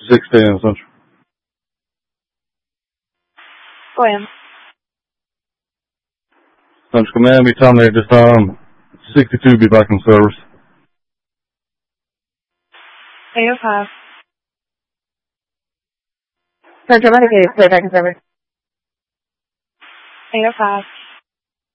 610 Central. Go ahead. Central Command, be telling me at this time, 62 be back in service. 805. Central Medicaid, play back in service. 805.